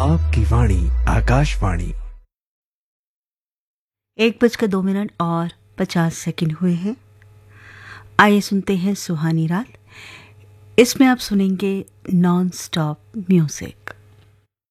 आपकी वाणी आकाशवाणी। 1:02 और 50 हुए हैं। आइए सुनते हैं सुहानी रात। इसमें आप सुनेंगे नॉन स्टॉप म्यूजिक।